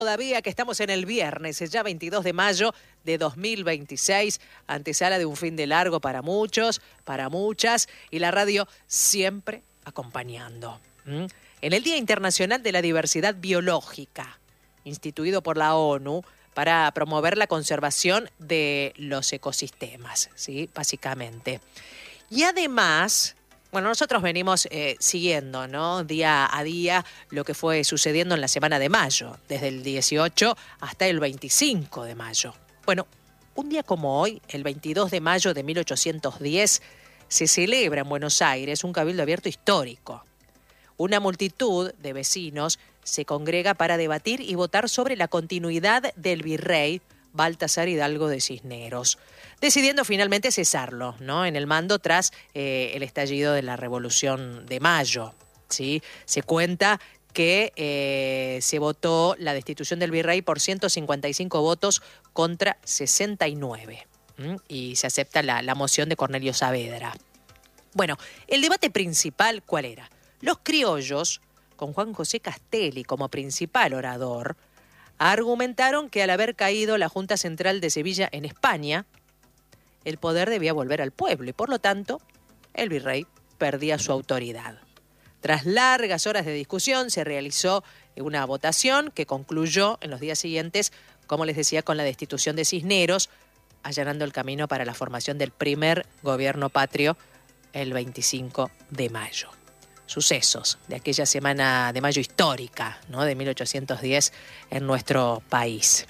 Todavía que estamos en el viernes, ya 22 de mayo de 2026, antesala de un fin de largo para muchos, para muchas, y la radio siempre acompañando. En el Día Internacional de la Diversidad Biológica, instituido por la ONU para promover la conservación de los ecosistemas, ¿sí? Básicamente. Y además, bueno, nosotros venimos siguiendo, ¿no? Día a día lo que fue sucediendo en la semana de mayo, desde el 18 hasta el 25 de mayo. Bueno, un día como hoy, el 22 de mayo de 1810, se celebra en Buenos Aires un cabildo abierto histórico. Una multitud de vecinos se congrega para debatir y votar sobre la continuidad del virrey Baltasar Hidalgo de Cisneros, decidiendo finalmente cesarlo, ¿no? En el mando tras el estallido de la Revolución de Mayo, ¿sí? Se cuenta que se votó la destitución del virrey por 155 votos contra 69, y se acepta la moción de Cornelio Saavedra. Bueno, el debate principal, ¿cuál era? Los criollos, con Juan José Castelli como principal orador, argumentaron que al haber caído la Junta Central de Sevilla en España, el poder debía volver al pueblo y, por lo tanto, el virrey perdía su autoridad. Tras largas horas de discusión, se realizó una votación que concluyó en los días siguientes, como les decía, con la destitución de Cisneros, allanando el camino para la formación del primer gobierno patrio el 25 de mayo. Sucesos de aquella semana de mayo histórica, ¿no? De 1810 en nuestro país.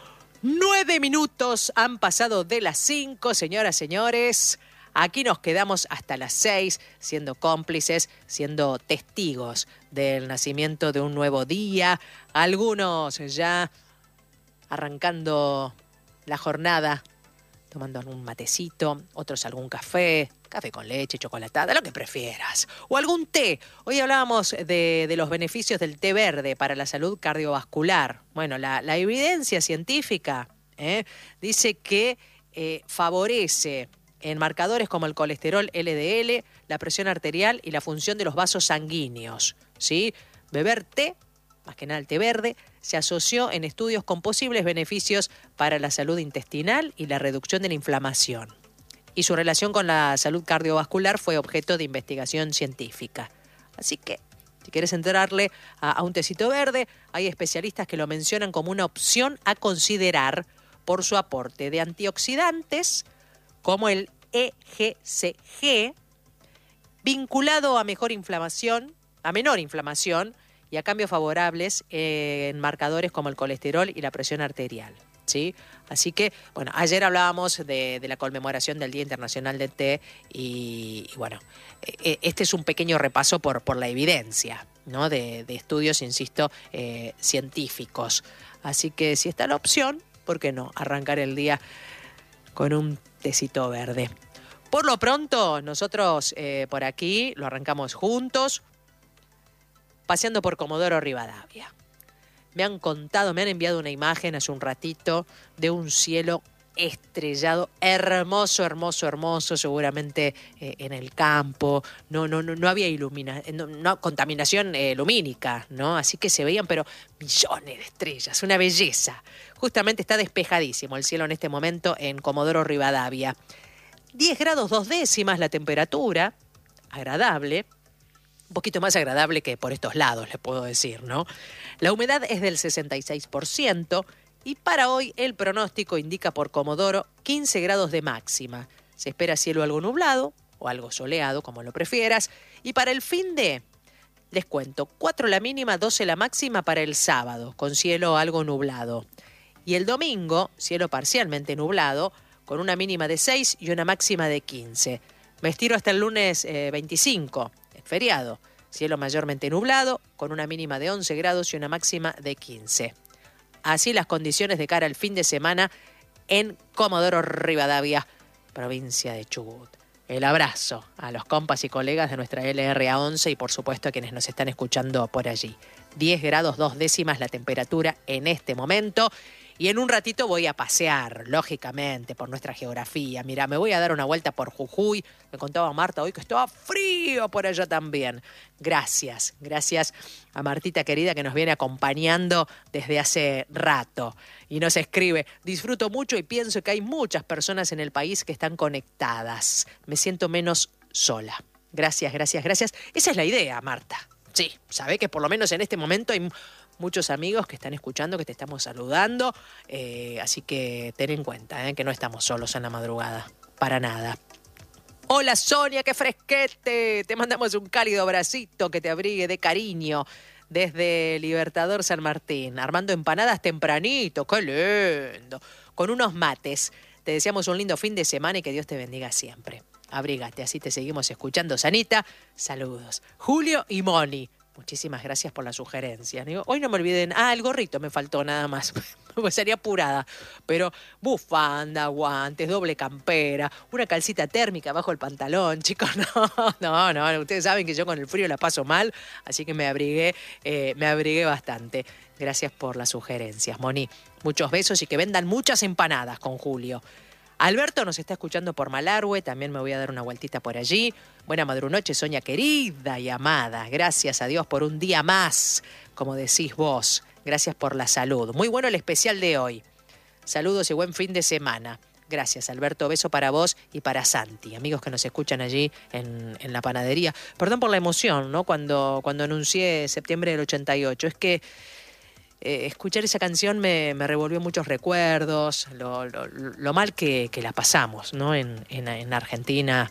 9 minutos han pasado de las 5, señoras, señores. Aquí nos quedamos hasta las 6, siendo cómplices, siendo testigos del nacimiento de un nuevo día. Algunos ya arrancando la jornada, tomando algún matecito, otros algún café con leche, chocolatada, lo que prefieras. O algún té. Hoy hablábamos de los beneficios del té verde para la salud cardiovascular. Bueno, la evidencia científica dice que favorece en marcadores como el colesterol LDL, la presión arterial y la función de los vasos sanguíneos, ¿sí? Beber té, más que nada el té verde, se asoció en estudios con posibles beneficios para la salud intestinal y la reducción de la inflamación. Y su relación con la salud cardiovascular fue objeto de investigación científica. Así que, si quieres entrarle a un tecito verde, hay especialistas que lo mencionan como una opción a considerar por su aporte de antioxidantes, como el EGCG, vinculado a menor inflamación y a cambios favorables en marcadores como el colesterol y la presión arterial, ¿sí? Así que, bueno, ayer hablábamos de la conmemoración del Día Internacional del Té y bueno, este es un pequeño repaso por la evidencia, ¿no? De estudios, insisto, científicos. Así que si está la opción, ¿por qué no? Arrancar el día con un tecito verde. Por lo pronto, nosotros por aquí lo arrancamos juntos, paseando por Comodoro Rivadavia. Me han enviado una imagen hace un ratito de un cielo estrellado, hermoso, hermoso, hermoso, seguramente en el campo. No había contaminación lumínica, ¿no? Así que se veían, pero millones de estrellas, una belleza. Justamente está despejadísimo el cielo en este momento en Comodoro Rivadavia. 10 grados 2 décimas la temperatura, agradable. Un poquito más agradable que por estos lados, le puedo decir, ¿no? La humedad es del 66% y para hoy el pronóstico indica por Comodoro 15 grados de máxima. Se espera cielo algo nublado o algo soleado, como lo prefieras. Y para el les cuento, 4 la mínima, 12 la máxima para el sábado, con cielo algo nublado. Y el domingo, cielo parcialmente nublado, con una mínima de 6 y una máxima de 15. Me estiro hasta el lunes 25. Feriado, cielo mayormente nublado, con una mínima de 11 grados y una máxima de 15. Así las condiciones de cara al fin de semana en Comodoro Rivadavia, provincia de Chubut. El abrazo a los compas y colegas de nuestra LRA11 y por supuesto a quienes nos están escuchando por allí. 10 grados 2 décimas la temperatura en este momento Y en un ratito voy a pasear, lógicamente, por nuestra geografía. Mira, me voy a dar una vuelta por Jujuy. Me contaba Marta hoy que estaba frío por allá también. Gracias a Martita querida que nos viene acompañando desde hace rato. Y nos escribe, disfruto mucho y pienso que hay muchas personas en el país que están conectadas. Me siento menos sola. Gracias. Esa es la idea, Marta. Sí, sabe que por lo menos en este momento hay muchos amigos que están escuchando, que te estamos saludando, así que ten en cuenta que no estamos solos en la madrugada, para nada. Hola Sonia, qué fresquete, te mandamos un cálido abracito que te abrigue de cariño desde Libertador San Martín, armando empanadas tempranito, qué lindo, con unos mates. Te deseamos un lindo fin de semana y que Dios te bendiga siempre. Abrígate, así te seguimos escuchando, Sanita. Saludos. Julio y Moni. Muchísimas gracias por la sugerencia. Digo, hoy no me olviden, el gorrito me faltó nada más, pues sería apurada. Pero bufanda, guantes, doble campera, una calcita térmica bajo el pantalón, chicos. No, ustedes saben que yo con el frío la paso mal, así que me abrigué bastante. Gracias por las sugerencias, Moni. Muchos besos y que vendan muchas empanadas con Julio. Alberto nos está escuchando por Malargüe, también me voy a dar una vueltita por allí. Buena madrunoche, Sonia querida y amada. Gracias a Dios por un día más, como decís vos. Gracias por la salud. Muy bueno el especial de hoy. Saludos y buen fin de semana. Gracias, Alberto. Beso para vos y para Santi, amigos que nos escuchan allí en la panadería. Perdón por la emoción, ¿no? Cuando anuncié septiembre del 88. Es que escuchar esa canción me revolvió muchos recuerdos, lo mal que la pasamos, ¿no? en Argentina,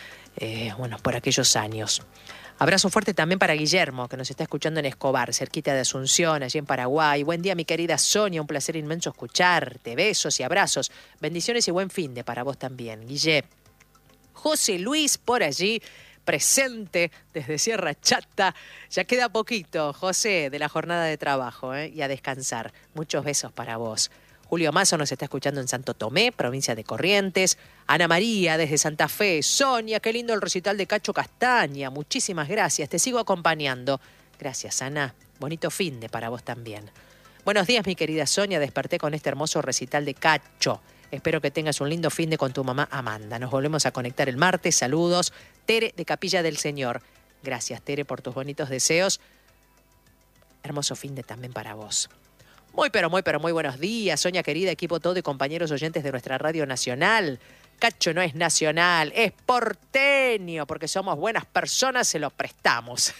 por aquellos años. Abrazo fuerte también para Guillermo, que nos está escuchando en Escobar, cerquita de Asunción, allí en Paraguay. Buen día, mi querida Sonia, un placer inmenso escucharte. Besos y abrazos. Bendiciones y buen fin de para vos también, Guille. José Luis por allí, presente desde Sierra Chata. Ya queda poquito, José, de la jornada de trabajo, y a descansar. Muchos besos para vos. Julio Mazo nos está escuchando en Santo Tomé, provincia de Corrientes. Ana María desde Santa Fe. Sonia, qué lindo el recital de Cacho Castaña. Muchísimas gracias, te sigo acompañando. Gracias, Ana. Bonito finde para vos también. Buenos días, mi querida Sonia. Desperté con este hermoso recital de Cacho. Espero que tengas un lindo finde con tu mamá Amanda. Nos volvemos a conectar el martes. Saludos. Tere de Capilla del Señor. Gracias, Tere, por tus bonitos deseos. Hermoso finde también para vos. Muy buenos días, Sonia querida, equipo todo y compañeros oyentes de nuestra radio nacional. Cacho no es nacional, es porteño, porque somos buenas personas, se lo prestamos.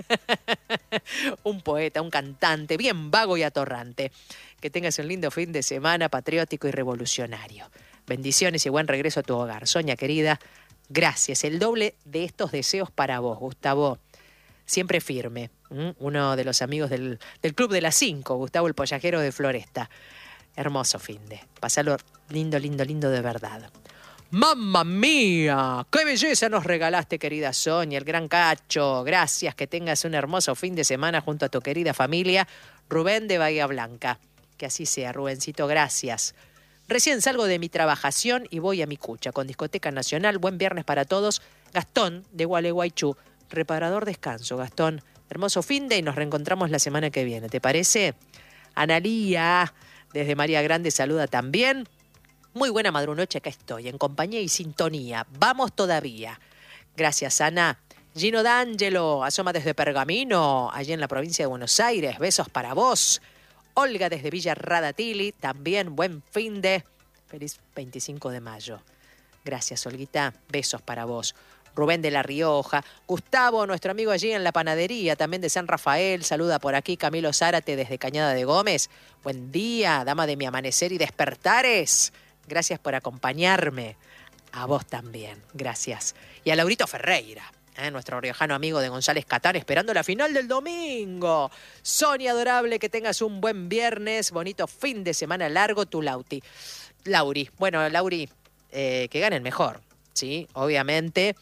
Un poeta, un cantante, bien vago y atorrante. Que tengas un lindo fin de semana patriótico y revolucionario. Bendiciones y buen regreso a tu hogar. Sonia querida, gracias. El doble de estos deseos para vos, Gustavo. Siempre firme. Uno de los amigos del Club de las 5, Gustavo el Pollajero de Floresta. Hermoso finde. Pasalo lindo de verdad. ¡Mamma mía! ¡Qué belleza nos regalaste, querida Sonia, el gran Cacho! Gracias, que tengas un hermoso fin de semana junto a tu querida familia, Rubén de Bahía Blanca. Que así sea, Rubencito, gracias. Recién salgo de mi trabajación y voy a mi cucha con Discoteca Nacional. Buen viernes para todos. Gastón de Gualeguaychú. Reparador descanso, Gastón. Hermoso finde y nos reencontramos la semana que viene, ¿te parece? Analía, desde María Grande, saluda también. Muy buena madrunoche, acá estoy, en compañía y sintonía. Vamos todavía. Gracias, Ana. Gino D'Angelo, asoma desde Pergamino, allí en la provincia de Buenos Aires. Besos para vos. Olga desde Villa Radatili, también buen finde. Feliz 25 de mayo. Gracias, Olguita. Besos para vos. Rubén de La Rioja, Gustavo, nuestro amigo allí en la panadería, también de San Rafael, saluda por aquí Camilo Zárate desde Cañada de Gómez. Buen día, dama de mi amanecer y despertares. Gracias por acompañarme. A vos también, gracias. Y a Laurito Ferreira, nuestro riojano amigo de González Catán, esperando la final del domingo. Sonia adorable, que tengas un buen viernes, bonito fin de semana largo, tu Lauri. Bueno, Lauri, que ganen mejor, ¿sí? Obviamente.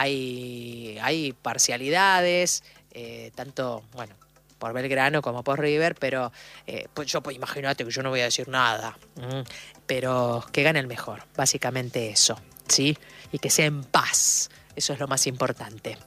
Hay parcialidades, tanto, por Belgrano como por River, pero imagínate que yo no voy a decir nada, pero que gane el mejor, básicamente eso, ¿sí? Y que sea en paz, eso es lo más importante.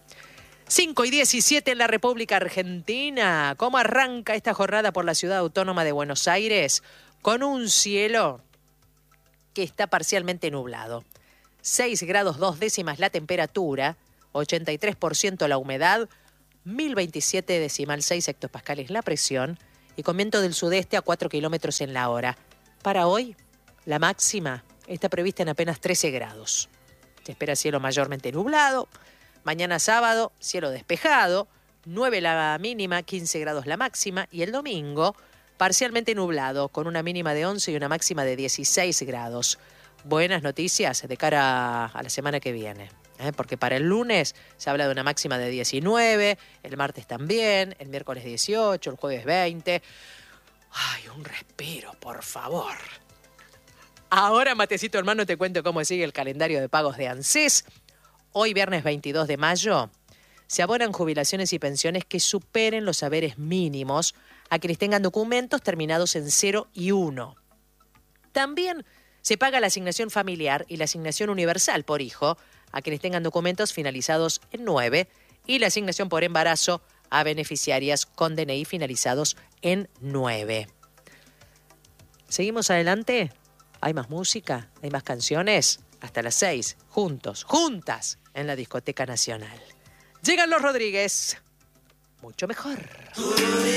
5:17 en la República Argentina. ¿Cómo arranca esta jornada por la Ciudad Autónoma de Buenos Aires? con un cielo que está parcialmente nublado. 6 grados 2 décimas la temperatura, 83% la humedad, 1027,6 hectopascales la presión y con viento del sudeste a 4 kilómetros en la hora. Para hoy, la máxima está prevista en apenas 13 grados. Se espera cielo mayormente nublado. Mañana sábado, cielo despejado, 9 la mínima, 15 grados la máxima. Y el domingo, parcialmente nublado, con una mínima de 11 y una máxima de 16 grados. Buenas noticias de cara a la semana que viene. Porque para el lunes se habla de una máxima de 19, el martes también, el miércoles 18, el jueves 20. Ay, un respiro, por favor. Ahora, Matecito hermano, te cuento cómo sigue el calendario de pagos de ANSES. Hoy, viernes 22 de mayo, se abonan jubilaciones y pensiones que superen los haberes mínimos a quienes tengan documentos terminados en 0 y 1. También se paga la asignación familiar y la asignación universal por hijo a quienes tengan documentos finalizados en 9 y la asignación por embarazo a beneficiarias con DNI finalizados en 9. ¿Seguimos adelante? Hay más música, hay más canciones. Hasta las 6, juntos, juntas, en la Discoteca Nacional. Llegan los Rodríguez. Mucho mejor.